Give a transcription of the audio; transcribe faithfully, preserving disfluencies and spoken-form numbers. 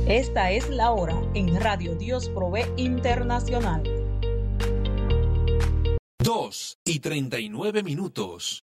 Esta es la hora en Radio Dios Provee Internacional. Dos y treinta y nueve minutos.